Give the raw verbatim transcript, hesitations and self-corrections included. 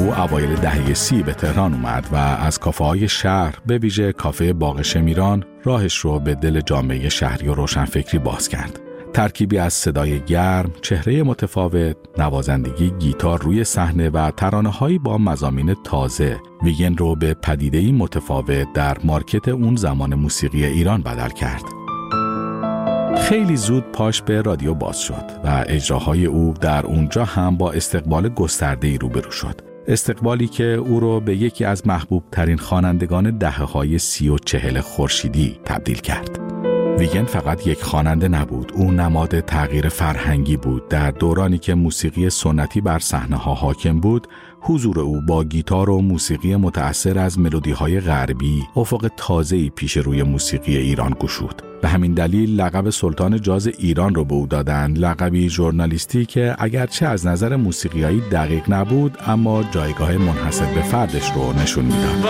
او اوایل دهه سی به تهران اومد و از کافه‌های شهر به ویژه کافه باغ شمیران راهش رو به دل جامعه شهری و روشنفکری باز کرد. ترکیبی از صدای گرم، چهره متفاوت، نوازندگی گیتار روی صحنه و ترانه‌هایی با مضامین تازه، ویگن رو به پدیده‌ای متفاوت در مارکت اون زمان موسیقی ایران بدل کرد. خیلی زود پاش به رادیو باز شد و اجراهای او در اونجا هم با استقبال گسترده‌ای روبرو شد. استقبالی که او رو به یکی از محبوب ترین خوانندگان دهه‌های سی و چهل خورشیدی تبدیل کرد. ویگن فقط یک خواننده نبود، او نماد تغییر فرهنگی بود. در دورانی که موسیقی سنتی بر صحنه‌ها حاکم بود، حضور او با گیتار و موسیقی متأثر از ملودی‌های غربی افق تازه‌ای پیش روی موسیقی ایران گشود. به همین دلیل لقب سلطان جاز ایران رو به او دادند، لقبی ژورنالیستی که اگرچه از نظر موسیقیایی دقیق نبود اما جایگاه منحصر به فردش رو نشون میداد.